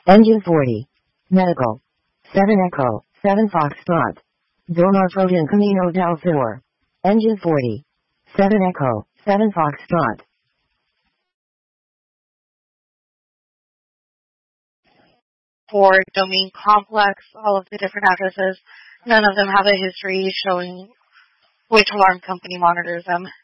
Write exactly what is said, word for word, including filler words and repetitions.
Engine forty. Medical. seven Echo, seven Foxtrot. Domar Trojan Camino del Sur. Engine forty. seven Echo, seven Foxtrot. For domain complex, all of the different addresses, none of them have a history showing which alarm company monitors them.